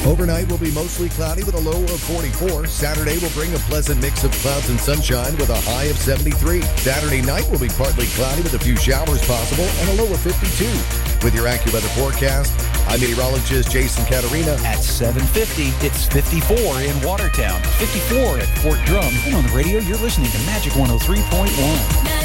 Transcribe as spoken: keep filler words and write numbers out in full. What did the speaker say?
Overnight will be mostly cloudy with a low of forty-four. Saturday will bring a pleasant mix of clouds and sunshine with a high of seventy-three. Saturday night will be partly cloudy with a few showers possible and a low of fifty-two. With your AccuWeather forecast, I'm meteorologist Jason Caterina. At seven fifty, it's fifty-four in Watertown, fifty-four at Fort Drum. And on the radio, you're listening to Magic one oh three point one.